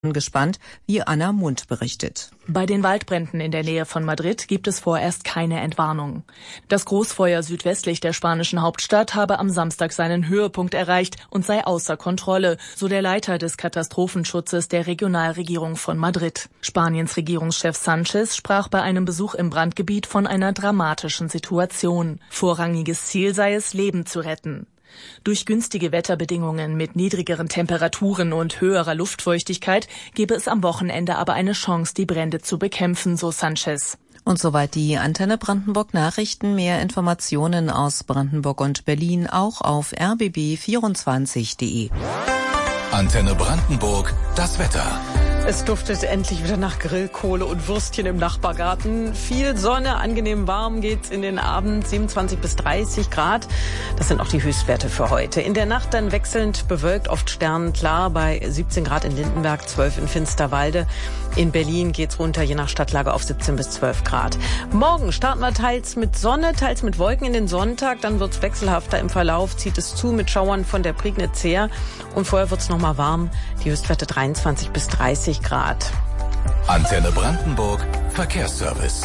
Gespannt, wie Anna Mund berichtet. Bei den Waldbränden in der Nähe von Madrid gibt es vorerst keine Entwarnung. Das Großfeuer südwestlich der spanischen Hauptstadt habe am Samstag seinen Höhepunkt erreicht und sei außer Kontrolle, so der Leiter des Katastrophenschutzes der Regionalregierung von Madrid. Spaniens Regierungschef Sánchez sprach bei einem Besuch im Brandgebiet von einer dramatischen Situation. Vorrangiges Ziel sei es, Leben zu retten. Durch günstige Wetterbedingungen mit niedrigeren Temperaturen und höherer Luftfeuchtigkeit gebe es am Wochenende aber eine Chance, die Brände zu bekämpfen, so Sánchez. Und soweit die Antenne Brandenburg Nachrichten. Mehr Informationen aus Brandenburg und Berlin auch auf rbb24.de. Antenne Brandenburg, das Wetter. Es duftet endlich wieder nach Grillkohle und Würstchen im Nachbargarten. Viel Sonne, angenehm warm geht's in den Abend, 27 bis 30 Grad. Das sind auch die Höchstwerte für heute. In der Nacht dann wechselnd bewölkt, oft sternenklar bei 17 Grad in Lindenberg, 12 in Finsterwalde. In Berlin geht's runter, je nach Stadtlage, auf 17 bis 12 Grad. Morgen starten wir teils mit Sonne, teils mit Wolken in den Sonntag. Dann wird's wechselhafter im Verlauf, zieht es zu mit Schauern von der Prignitz her. Und vorher wird's nochmal warm, die Höchstwerte 23 bis 30 Grad. Antenne Brandenburg, Verkehrsservice.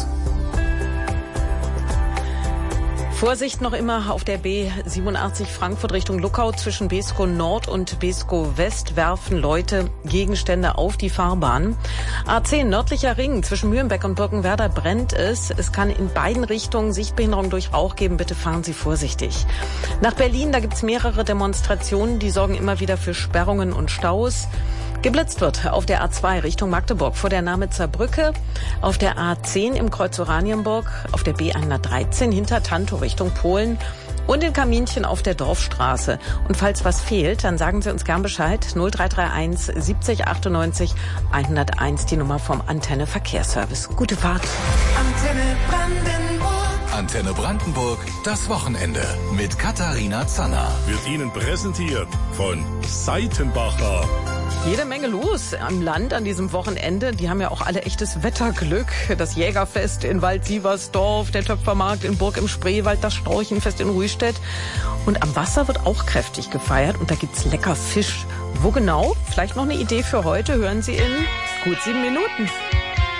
Vorsicht noch immer auf der B87 Frankfurt Richtung Luckau. Zwischen Beeskow Nord und Beeskow West werfen Leute Gegenstände auf die Fahrbahn. A10 nördlicher Ring zwischen Mühlenbeck und Birkenwerder brennt es. Es kann in beiden Richtungen Sichtbehinderung durch Rauch geben. Bitte fahren Sie vorsichtig. Nach Berlin, da gibt's mehrere Demonstrationen. Die sorgen immer wieder für Sperrungen und Staus. Geblitzt wird auf der A2 Richtung Magdeburg vor der Namitzer Brücke, auf der A10 im Kreuz Oranienburg, auf der B113 hinter Tantow Richtung Polen und in Kaminchen auf der Dorfstraße. Und falls was fehlt, dann sagen Sie uns gern Bescheid. 0331 70 98 101, die Nummer vom Antenne Verkehrsservice. Gute Fahrt. Antenne Brandenburg. Antenne Brandenburg, das Wochenende mit Katharina Zanner. Wird Ihnen präsentiert von Seitenbacher. Jede Menge los am Land an diesem Wochenende. Die haben ja auch alle echtes Wetterglück. Das Jägerfest in Wald-Sieversdorf, der Töpfermarkt in Burg im Spreewald, das Storchenfest in Rüstedt. Und am Wasser wird auch kräftig gefeiert und da gibt's lecker Fisch. Wo genau? Vielleicht noch eine Idee für heute. Hören Sie in gut 7 Minuten.